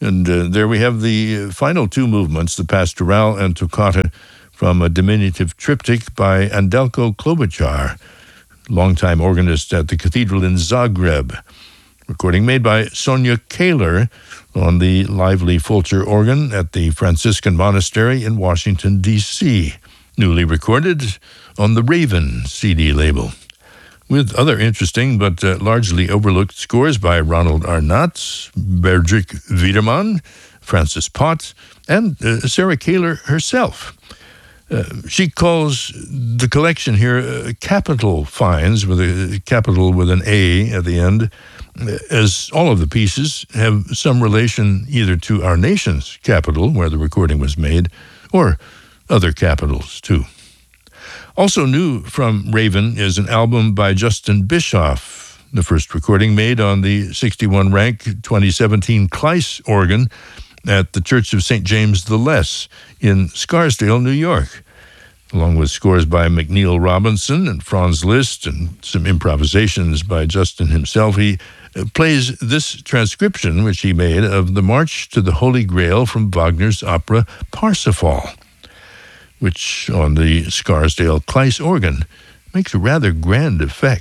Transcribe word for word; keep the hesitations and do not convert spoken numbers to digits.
And uh, there we have the final two movements, the Pastorale and Toccata, from a diminutive triptych by Andelko Klobuchar, longtime organist at the cathedral in Zagreb. Recording made by Sonia Kaler on the lively Fulcher organ at the Franciscan Monastery in Washington, D C, newly recorded on the Raven C D label, with other interesting but uh, largely overlooked scores by Ronald Arnott, Berdrik Wiedermann, Francis Pott, and uh, Sarah Kaler herself. Uh, she calls the collection here uh, Capital Finds, with a capital with an A at the end, as all of the pieces have some relation either to our nation's capital, where the recording was made, or other capitals, too. Also new from Raven is an album by Justin Bischoff, the first recording made on the sixty-one rank twenty seventeen Kleiss organ at the Church of Saint James the Less in Scarsdale, New York, along with scores by McNeil Robinson and Franz Liszt and some improvisations by Justin himself. He uh, plays this transcription, which he made, of the March to the Holy Grail from Wagner's opera Parsifal, which on the Scarsdale Kleiss organ makes a rather grand effect.